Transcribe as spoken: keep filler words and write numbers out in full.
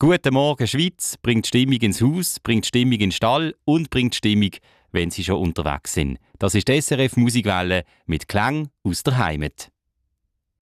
Guten Morgen Schweiz bringt Stimmung ins Haus, bringt Stimmung in den Stall und bringt Stimmung, wenn Sie schon unterwegs sind. Das ist die S R F Musikwelle mit Klang aus der Heimat.